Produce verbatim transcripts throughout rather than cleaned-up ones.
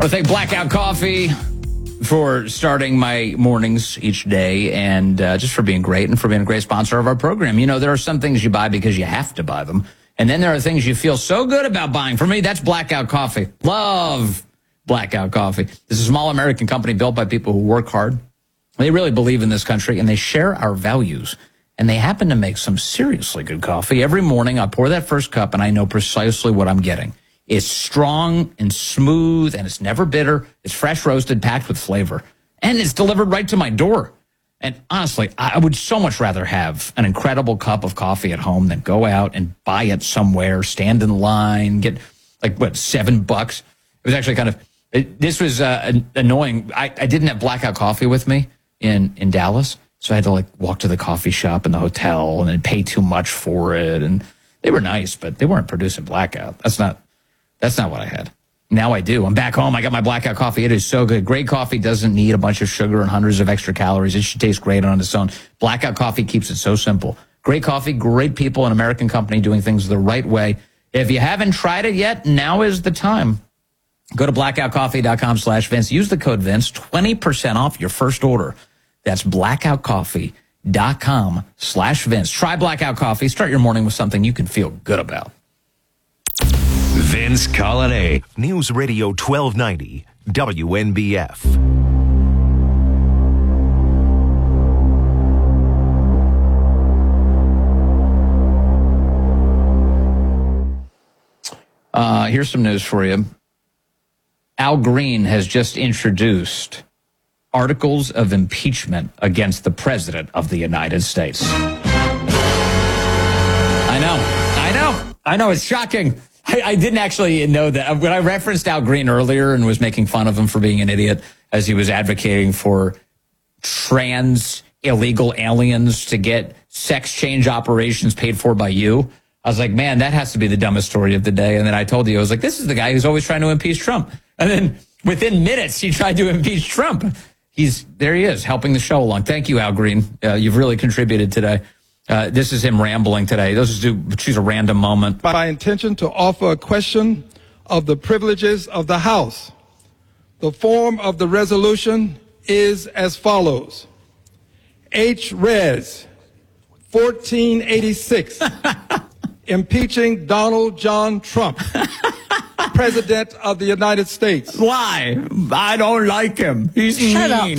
Well, thank Blackout Coffee for starting my mornings each day and uh, just for being great and for being a great sponsor of our program. You know, there are some things you buy because you have to buy them. And then there are things you feel so good about buying. For me, that's Blackout Coffee. Love Blackout Coffee. This is a small American company built by people who work hard. They really believe in this country, and they share our values. And they happen to make some seriously good coffee. Every morning, I pour that first cup, and I know precisely what I'm getting. It's strong and smooth, and it's never bitter. It's fresh roasted, packed with flavor. And it's delivered right to my door. And honestly, I would so much rather have an incredible cup of coffee at home than go out and buy it somewhere, stand in line, get like, what, seven bucks? It was actually kind of, it, this was uh, annoying. I, I didn't have Blackout Coffee with me in, in Dallas, so I had to like walk to the coffee shop in the hotel and then pay too much for it. And they were nice, but they weren't producing Blackout. That's not, that's not what I had. Now I do. I'm back home. I got my Blackout Coffee. It is so good. Great coffee doesn't need a bunch of sugar and hundreds of extra calories. It should taste great on its own. Blackout Coffee keeps it so simple. Great coffee, great people, an American company doing things the right way. If you haven't tried it yet, now is the time. Go to blackoutcoffee.com slash Vince. Use the code Vince, twenty percent off your first order. That's blackoutcoffee.com slash Vince. Try Blackout Coffee. Start your morning with something you can feel good about. Vince Colonnade, News Radio twelve ninety, W N B F. Uh, here's some news for you. Al Green has just introduced articles of impeachment against the President of the United States. I know, I know, I know, it's shocking. I, I didn't actually know that. When I referenced Al Green earlier and was making fun of him for being an idiot as he was advocating for trans illegal aliens to get sex change operations paid for by you, I was like, man, that has to be the dumbest story of the day. And then I told you, I was like, this is the guy who's always trying to impeach Trump. And then within minutes, he tried to impeach Trump. He's there he is, helping the show along. Thank you, Al Green. Uh, you've really contributed today. Uh, this is him rambling today. This is choose a random moment. My intention to offer a question of the privileges of the House. The form of the resolution is as follows. H. Res. fourteen eighty-six. Impeaching Donald John Trump, President of the United States. Why? I don't like him. He's Shut mean.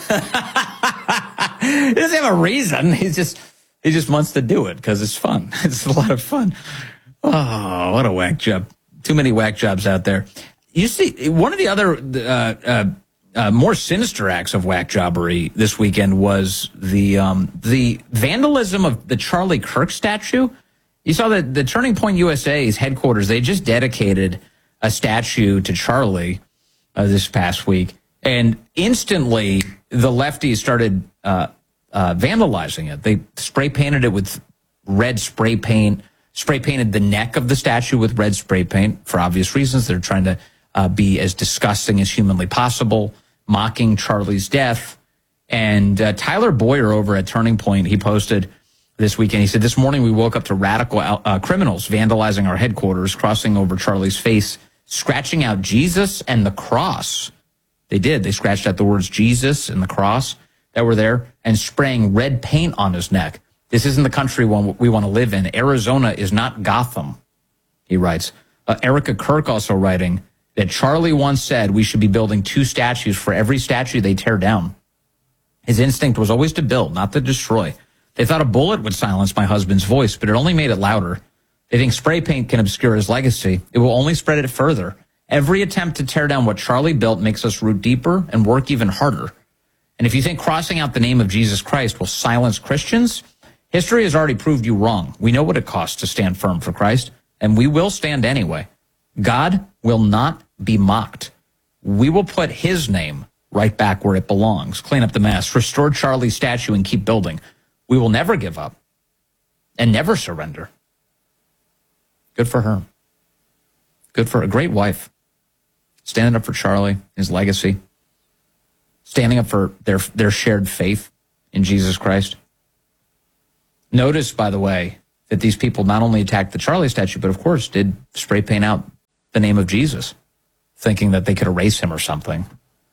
He doesn't have a reason. He's just... He just wants to do it because it's fun. It's a lot of fun. Oh, what a whack job. Too many whack jobs out there. You see, one of the other uh, uh, uh, more sinister acts of whack jobbery this weekend was the um, the vandalism of the Charlie Kirk statue. You saw that the Turning Point U S A's headquarters, they just dedicated a statue to Charlie uh, this past week. And instantly, the lefties started... Uh, Uh, vandalizing it. They spray painted it with red spray paint, spray painted the neck of the statue with red spray paint for obvious reasons. They're trying to uh, be as disgusting as humanly possible, mocking Charlie's death. And uh, Tyler Boyer over at Turning Point, he posted this weekend, he said, this morning we woke up to radical uh, criminals vandalizing our headquarters, crossing over Charlie's face, scratching out Jesus and the cross. They did. They scratched out the words Jesus and the cross that were there and spraying red paint on his neck. This isn't the country we want to live in. Arizona is not Gotham, he writes. Uh, Erica Kirk also writing that Charlie once said we should be building two statues for every statue they tear down. His instinct was always to build, not to destroy. They thought a bullet would silence my husband's voice, but it only made it louder. They think spray paint can obscure his legacy. It will only spread it further. Every attempt to tear down what Charlie built makes us root deeper and work even harder. And if you think crossing out the name of Jesus Christ will silence Christians, history has already proved you wrong. We know what it costs to stand firm for Christ, and we will stand anyway. God will not be mocked. We will put his name right back where it belongs. Clean up the mess, restore Charlie's statue, and keep building. We will never give up and never surrender. Good for her. Good for a great wife. Standing up for Charlie, his legacy. Standing up for their their shared faith in Jesus Christ. Notice, by the way, that these people not only attacked the Charlie statue, but of course did spray paint out the name of Jesus thinking that they could erase him or something.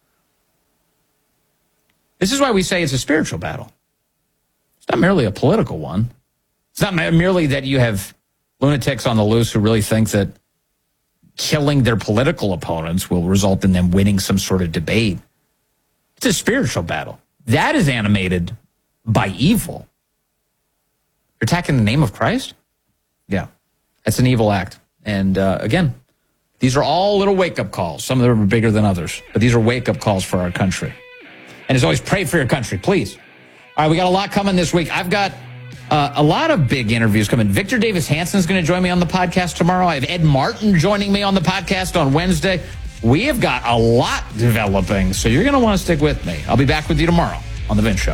This is why we say it's a spiritual battle. It's not merely a political one. It's not merely that you have lunatics on the loose who really think that killing their political opponents will result in them winning some sort of debate. It's a spiritual battle. That is animated by evil. You're attacking the name of Christ? Yeah, that's an evil act. And uh, again, these are all little wake-up calls. Some of them are bigger than others, but these are wake-up calls for our country. And as always, pray for your country, please. All right, we got a lot coming this week. I've got uh, a lot of big interviews coming. Victor Davis Hanson is going to join me on the podcast tomorrow. I have Ed Martin joining me on the podcast on Wednesday. We have got a lot developing, so you're going to want to stick with me. I'll be back with you tomorrow on The Vince Show.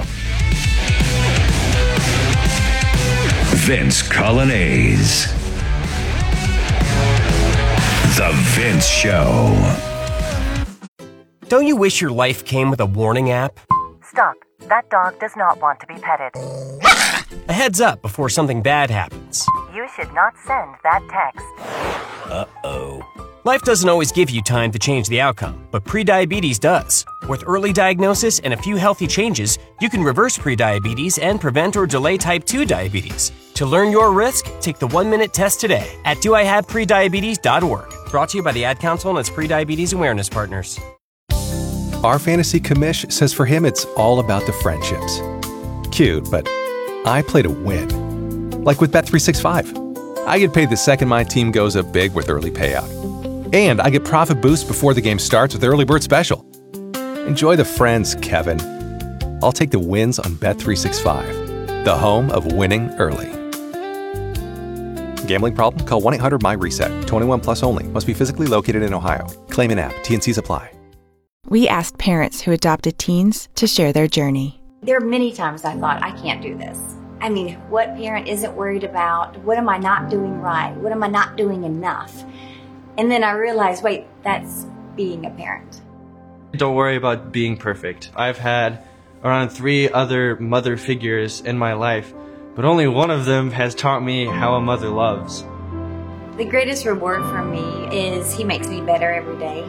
Vince Colonnese. The Vince Show. Don't you wish your life came with a warning app? Stop. That dog does not want to be petted. A heads up before something bad happens. You should not send that text. Uh-oh. Life doesn't always give you time to change the outcome, but prediabetes does. With early diagnosis and a few healthy changes, you can reverse prediabetes and prevent or delay type two diabetes. To learn your risk, take the one-minute test today at do I have prediabetes dot org. Brought to you by the Ad Council and its Prediabetes Awareness Partners. Our fantasy commish says for him it's all about the friendships. Cute, but I play to win. Like with Bet three sixty-five. I get paid the second my team goes up big with early payout. And I get profit boost before the game starts with Early Bird Special. Enjoy the friends, Kevin. I'll take the wins on Bet three sixty-five, the home of winning early. Gambling problem? Call one eight hundred M Y reset. twenty-one plus only. Must be physically located in Ohio. Claim in app. T and Cs apply. We asked parents who adopted teens to share their journey. There are many times I thought, I can't do this. I mean, what parent isn't worried about? What am I not doing right? What am I not doing enough? And then I realized, wait, that's being a parent. Don't worry about being perfect. I've had around three other mother figures in my life, but only one of them has taught me how a mother loves. The greatest reward for me is he makes me better every day.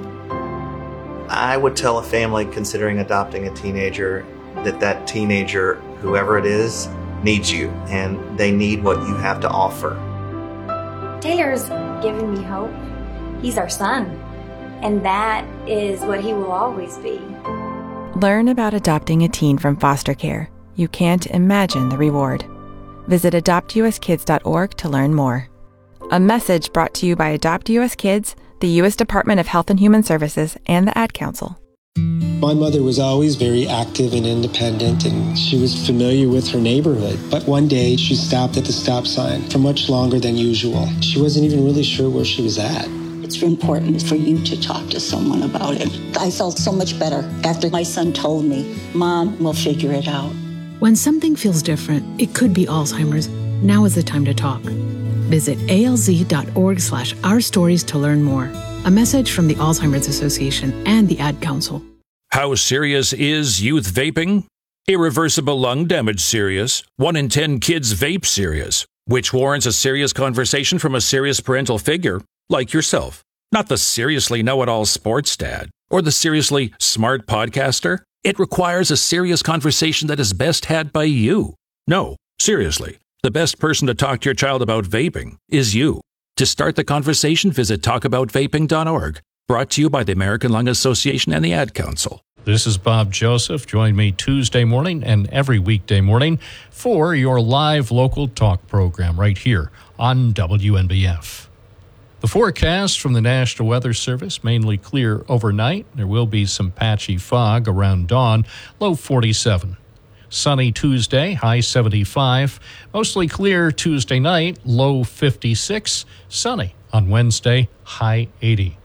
I would tell a family considering adopting a teenager that that teenager, whoever it is, needs you, and they need what you have to offer. Taylor's given me hope. He's our son, and that is what he will always be. Learn about adopting a teen from foster care. You can't imagine the reward. Visit adopt u s kids dot org to learn more. A message brought to you by Adopt U S Kids, the U S Department of Health and Human Services, and the Ad Council. My mother was always very active and independent, and she was familiar with her neighborhood. But one day, she stopped at the stop sign for much longer than usual. She wasn't even really sure where she was at. It's important for you to talk to someone about it. I felt so much better after my son told me, Mom, we'll figure it out. When something feels different, it could be Alzheimer's. Now is the time to talk. Visit A L Z dot org slash our stories to learn more. A message from the Alzheimer's Association and the Ad Council. How serious is youth vaping? Irreversible lung damage serious. One in ten kids vape serious, which warrants a serious conversation from a serious parental figure like yourself. Not the seriously know-it-all sports dad or the seriously smart podcaster. It requires a serious conversation that is best had by you. No, seriously. The best person to talk to your child about vaping is you. To start the conversation, visit talk about vaping dot org. Brought to you by the American Lung Association and the Ad Council. This is Bob Joseph. Join me Tuesday morning and every weekday morning for your live local talk program right here on W N B F. The forecast from the National Weather Service, mainly clear overnight. There will be some patchy fog around dawn, low forty-seven. Sunny Tuesday, high seventy-five. Mostly clear Tuesday night, low fifty-six. Sunny on Wednesday, high eighty.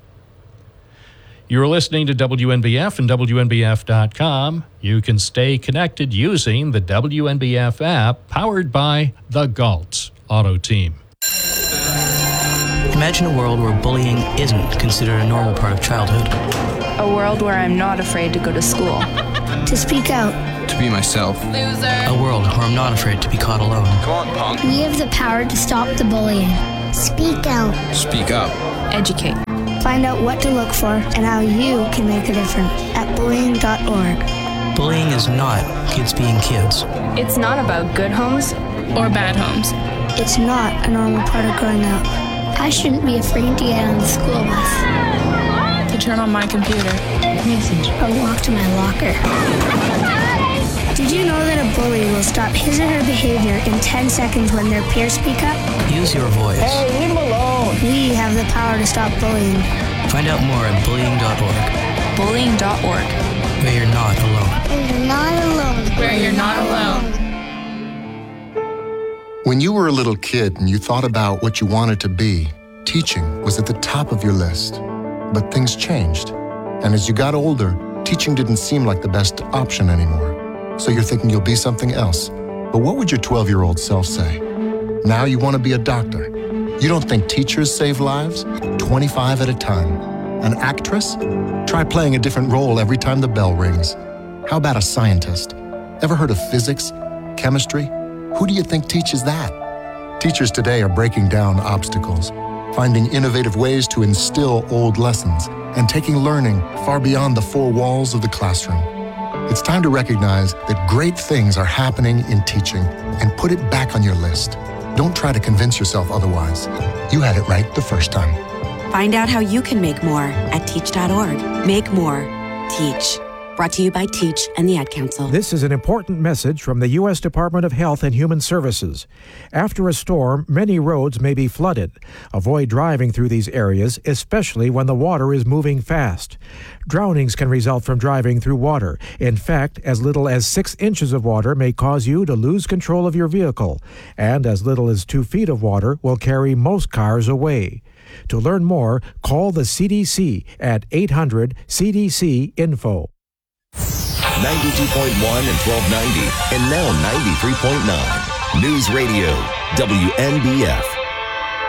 You're listening to W N B F and W N B F dot com. You can stay connected using the W N B F app powered by the Galtz Auto Team. Imagine a world where bullying isn't considered a normal part of childhood. A world where I'm not afraid to go to school. To speak out. To be myself. Loser. A world where I'm not afraid to be caught alone. Come on, punk. We have the power to stop the bullying. Speak out. Speak up. Educate. Find out what to look for and how you can make a difference at bullying dot org. Bullying is not kids being kids. It's not about good homes or bad homes. It's not a normal part of growing up. I shouldn't be afraid to get on the school bus, To turn on my computer. message, or walk to my locker. Did you know that a bully will stop his or her behavior in ten seconds when their peers speak up? Use your voice. Hey, leave him alone. We have the power to stop bullying. Find out more at bullying dot org. bullying dot org. Where you're not alone. You're not alone. Where you're not alone. When you were a little kid and you thought about what you wanted to be, teaching was at the top of your list. But things changed. And as you got older, teaching didn't seem like the best option anymore. So you're thinking you'll be something else. But what would your twelve-year-old self say? Now you want to be a doctor. You don't think teachers save lives? twenty-five at a time. An actress? Try playing a different role every time the bell rings. How about a scientist? Ever heard of physics? Chemistry? Who do you think teaches that? Teachers today are breaking down obstacles, finding innovative ways to instill old lessons, and taking learning far beyond the four walls of the classroom. It's time to recognize that great things are happening in teaching and put it back on your list. Don't try to convince yourself otherwise. You had it right the first time. Find out how you can make more at teach dot org. Make more. Teach. Brought to you by Teach and the Ad Council. This is an important message from the U S Department of Health and Human Services. After a storm, many roads may be flooded. Avoid driving through these areas, especially when the water is moving fast. Drownings can result from driving through water. In fact, as little as six inches of water may cause you to lose control of your vehicle, and as little as two feet of water will carry most cars away. To learn more, call the C D C at eight hundred C D C info. ninety-two point one and twelve ninety, and now ninety-three point nine. News Radio, W N B F.